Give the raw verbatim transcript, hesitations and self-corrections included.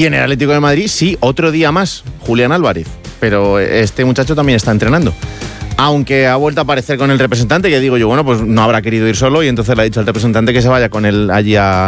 Y en el Atlético de Madrid, sí, otro día más, Julián Álvarez. Pero este muchacho también está entrenando. Aunque ha vuelto a aparecer con el representante, que digo yo, bueno, pues no habrá querido ir solo y entonces le ha dicho al representante que se vaya con él allí a